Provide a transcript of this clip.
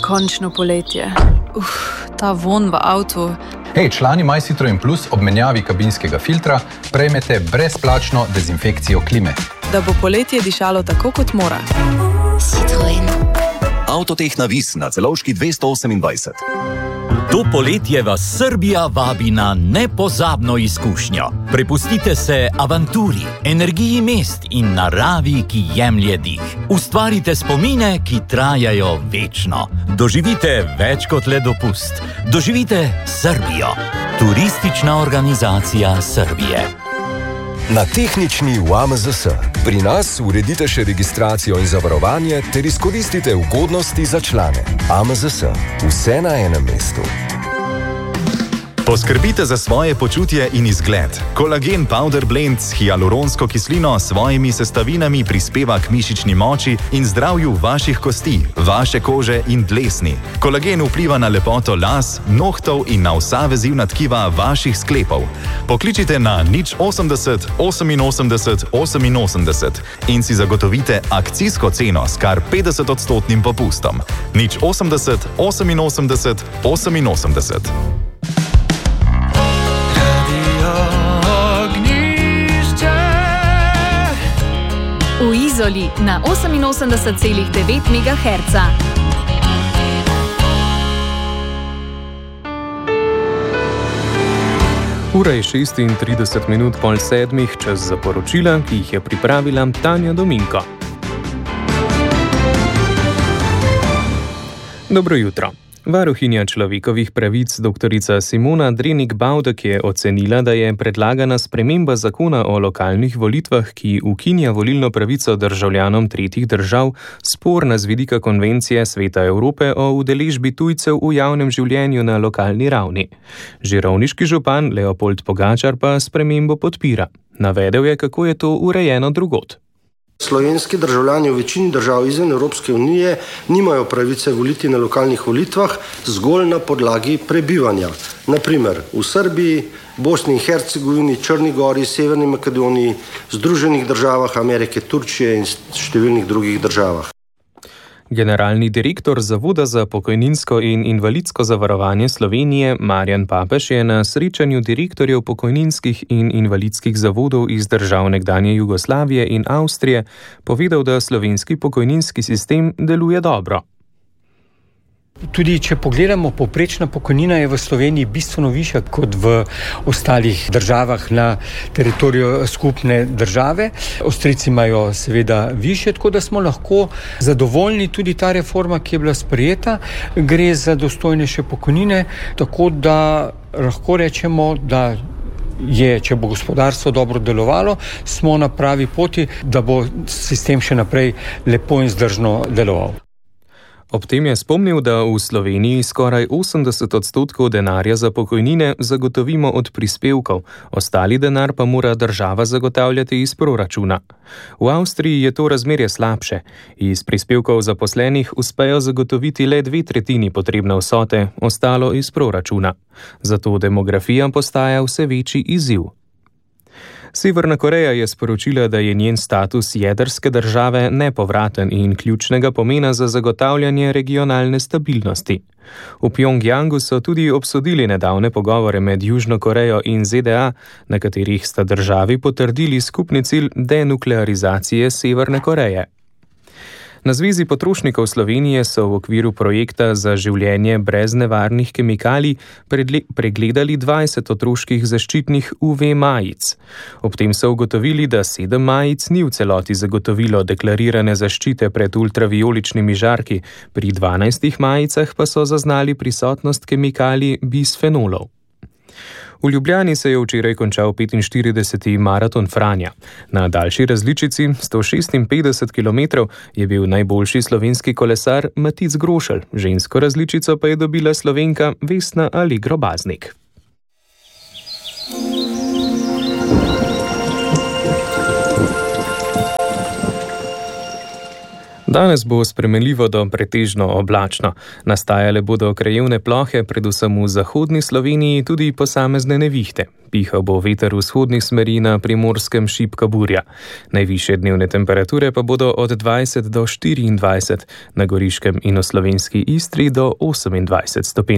končno poletje. Ta von v avtu. Hej, člani MyCitroen Plus ob menjavi kabinskega filtra prejmete brezplačno dezinfekcijo klime. Da bo poletje dišalo tako, kot mora. Citroen. Avtotehna Vis na Celovški 228. To poletje vas Srbija vabi na nepozabno izkušnjo. Prepustite se avanturi, energiji mest in naravi, ki jemlje dih. Ustvarite spomine, ki trajajo večno. Doživite več kot le dopust. Doživite Srbijo. Turistična organizacija Srbije. Na tehnični v AMZS. Pri nas uredite še registracijo in zavarovanje ter izkoristite ugodnosti za člane. AMZS. Vse na enem mestu. Poskrbite za svoje počutje in izgled. Kolagen Powder Blend s hialuronsko kislino s svojimi sestavinami prispeva k mišični moči in zdravju vaših kosti, vaše kože in dlesni. Kolagen vpliva na lepoto las, nohtov in na vsa vezivna tkiva vaših sklepov. Pokličite na 080 88 88 in si zagotovite akcijsko ceno s kar 50% popustom. 080 88 88. V Izoli na 88,9 MHz. Ura je 36 minut pol sedmih, čas za poročila, ki jih je pripravila Tanja Dominko. Dobro jutro. Varuhinja človekovih pravic dr. Simona Drenik-Bavdek je ocenila, da je predlagana sprememba zakona o lokalnih volitvah, ki ukinja volilno pravico državljanom tretjih držav, sporna z vidika konvencije Sveta Evrope o udeležbi tujcev v javnem življenju na lokalni ravni. Žirovniški župan Leopold Pogačar pa spremembo podpira. Navedel je, kako je to urejeno drugod. Slovenski državljani v večini držav izven Evropske unije nimajo pravice voliti na lokalnih volitvah zgolj na podlagi prebivanja. Naprimer v Srbiji, Bosni in Hercegovini, Črni gori, Severni Makedoniji, Združenih državah Amerike, Turčije in številnih drugih državah. Generalni direktor Zavoda za pokojninsko in invalidsko zavarovanje Slovenije Marjan Papež je na srečanju direktorjev pokojninskih in invalidskih zavodov iz držav nekdanje Jugoslavije in Avstrije povedal, da slovenski pokojninski sistem deluje dobro. Tudi če pogledamo, povprečna pokojnina je v Sloveniji bistveno višja kot v ostalih državah na teritoriju skupne države. Avstrijci imajo seveda višje, tako da smo lahko zadovoljni. Tudi ta reforma, ki je bila sprejeta, gre za dostojnejše pokojnine, tako da lahko rečemo, da je, če bo gospodarstvo dobro delovalo, smo na pravi poti, da bo sistem še naprej lepo in vzdržno deloval. Ob tem je spomnil, da v Sloveniji skoraj 80% denarja za pokojnine zagotovimo od prispevkov, ostali denar pa mora država zagotavljati iz proračuna. V Avstriji je to razmerje slabše. Iz prispevkov zaposlenih uspejo zagotoviti le 2/3 potrebne vsote, ostalo iz proračuna. Zato demografija postaja vse večji izziv. Severna Koreja je sporočila, da je njen status jedrske države nepovraten in ključnega pomena za zagotavljanje regionalne stabilnosti. V Pjongjangu so tudi obsodili nedavne pogovore med Južno Korejo in ZDA, na katerih sta državi potrdili skupni cilj denuklearizacije Severne Koreje. Na Zvezi potrošnikov Slovenije so v okviru projekta za življenje brez nevarnih kemikalij pregledali 20 otroških zaščitnih UV majic. Ob tem so ugotovili, da 7 majic ni v celoti zagotovilo deklarirane zaščite pred ultravijoličnimi žarki, pri 12 majicah pa so zaznali prisotnost kemikalij bisfenolov. V Ljubljani se je včeraj končal 45. maraton Franja. Na daljši različici, 156 km, je bil najboljši slovenski kolesar Matic Grošelj, žensko različico pa je dobila Slovenka Vesna Allegro Baznik. Danes bo spremenljivo do pretežno oblačno. Nastajale bodo krajevne plohe, predvsem v zahodni Sloveniji, tudi posamezne nevihte. Pihal bo veter vzhodnih smeri, na Primorskem šibka burja. Najvišje dnevne temperature pa bodo od 20 do 24, na Goriškem in v slovenski Istri do 28 stopinj.